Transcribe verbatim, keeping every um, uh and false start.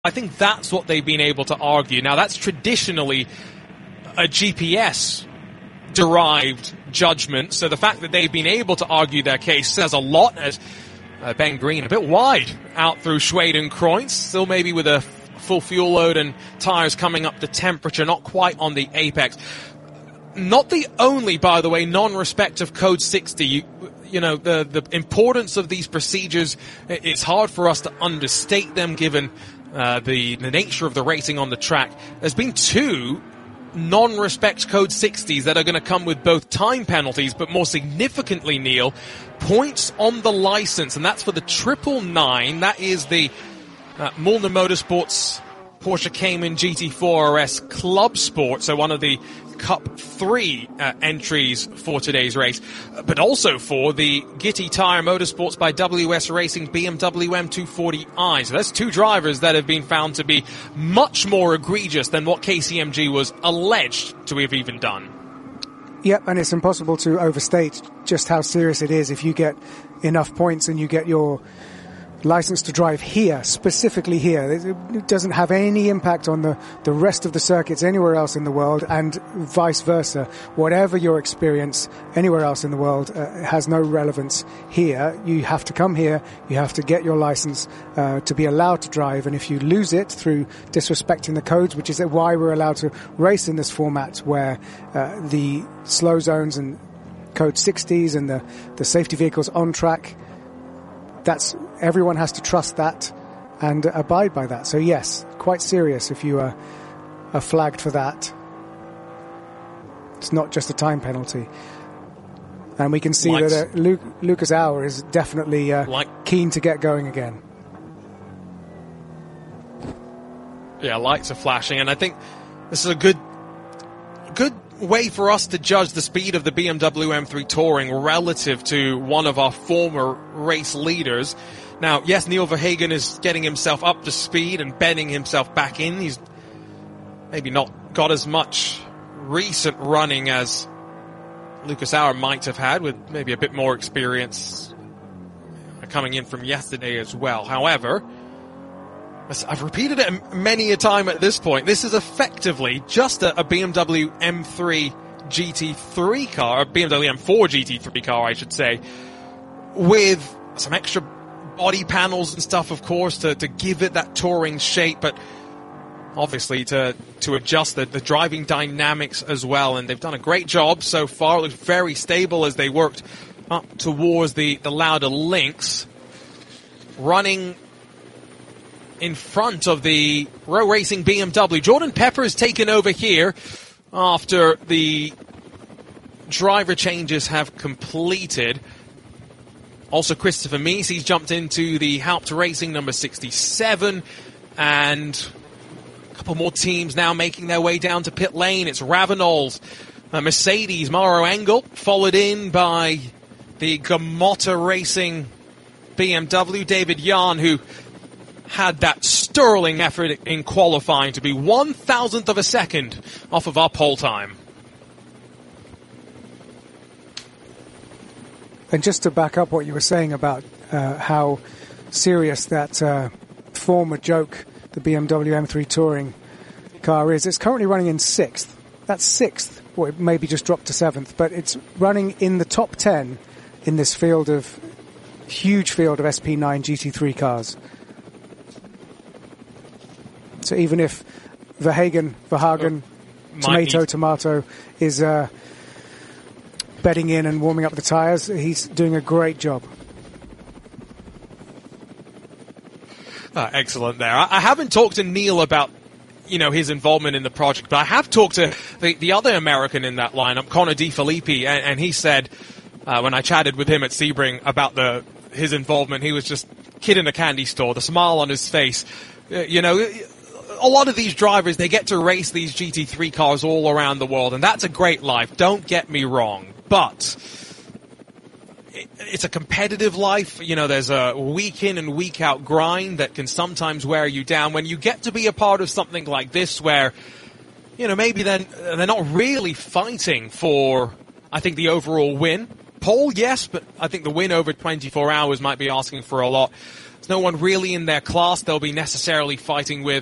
I think that's what they've been able to argue. Now, that's traditionally a G P S-derived judgment, so the fact that they've been able to argue their case says a lot, as uh, Ben Green a bit wide out through Schweden-Kreuz, still maybe with a full fuel load and tyres coming up to temperature, not quite on the apex. Not the only, by the way, non-respect of Code sixty. You, you know, the, the importance of these procedures, it's hard for us to understate them given uh, the, the nature of the racing on the track. There's been two non-respect Code sixties that are going to come with both time penalties, but more significantly, Neil, points on the license, and that's for the triple nine. That is the uh, Mullner Motorsports Porsche Cayman G T four R S Club Sport, so one of the Cup three uh, entries for today's race, but also for the Gitti Tire Motorsports by W S Racing B M W M two forty i. So that's two drivers that have been found to be much more egregious than what K C M G was alleged to have even done. Yep, and it's impossible to overstate just how serious it is if you get enough points and you get your license to drive here, specifically here. It doesn't have any impact on the, the rest of the circuits anywhere else in the world, and vice versa. Whatever your experience anywhere else in the world uh, has no relevance here. You have to come here, you have to get your license uh, to be allowed to drive, and if you lose it through disrespecting the codes, which is why we're allowed to race in this format where uh, the slow zones and Code sixties and the, the safety vehicles on track, that's everyone has to trust that and abide by that. So yes, quite serious if you are, are flagged for that. It's not just a time penalty. And we can see Lights. that uh, Luke, Lucas Auer is definitely uh, Light. keen to get going again. Yeah, lights are flashing, and I think this is a good good way for us to judge the speed of the B M W M three Touring relative to one of our former race leaders. Now, yes, Neil Verhagen is getting himself up to speed and bending himself back in. He's maybe not got as much recent running as Lucas Auer might have had, with maybe a bit more experience coming in from yesterday as well. However, I've repeated it many a time at this point, this is effectively just a, a B M W M three G T three car, a B M W M four G T three car, I should say, with some extra body panels and stuff, of course, to, to give it that touring shape, but obviously to, to adjust the, the driving dynamics as well. And they've done a great job so far. It looks very stable as they worked up towards the, the Lauda links, running in front of the Row Racing B M W. Jordan Pepper has taken over here after the driver changes have completed. Also, Christopher Mees, he's jumped into the Haupt Racing number sixty-seven, and a couple more teams now making their way down to pit lane. It's Ravenol's uh, Mercedes, Mauro Engel, followed in by the Gamotta Racing B M W, David Jahn, who had that sterling effort in qualifying to be one thousandth of a second off of our pole time. And just to back up what you were saying about uh, how serious that uh, former joke, the B M W M three Touring car is, it's currently running in sixth. That's sixth, or it maybe just dropped to seventh, but it's running in the top ten in this field of, huge field of S P nine G T three cars. So even if Verhagen, Verhagen, oh, tomato, tomato is uh, bedding in and warming up the tyres, he's doing a great job. Uh, excellent there. I, I haven't talked to Neil about, you know, his involvement in the project, but I have talked to the, the other American in that lineup, Connor DeFilippi, and, and he said, uh, when I chatted with him at Sebring about the his involvement, he was just kid in a candy store, the smile on his face. Uh, you know, a lot of these drivers, they get to race these G T three cars all around the world, and that's a great life, don't get me wrong. But it, it's a competitive life. You know, there's a week in and week out grind that can sometimes wear you down. When you get to be a part of something like this where, you know, maybe then they're not really fighting for, I think, the overall win. Pole, yes, but I think the win over twenty-four hours might be asking for a lot. There's no one really in their class they'll be necessarily fighting with